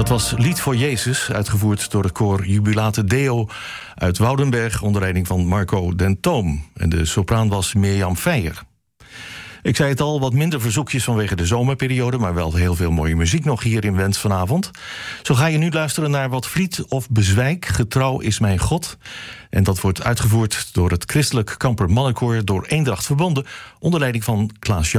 Dat was Lied voor Jezus, uitgevoerd door het koor Jubilate Deo uit Woudenberg onder leiding van Marco den Toom. En de sopraan was Mirjam Feijer. Ik zei het al, wat minder verzoekjes vanwege de zomerperiode, maar wel heel veel mooie muziek nog hier in Wens vanavond. Zo ga je nu luisteren naar Wat Vliet of Bezwijk, Getrouw is mijn God. En dat wordt uitgevoerd door het Christelijk Kamper Mannenkoor door Eendracht Verbonden onder leiding van Klaas Jan.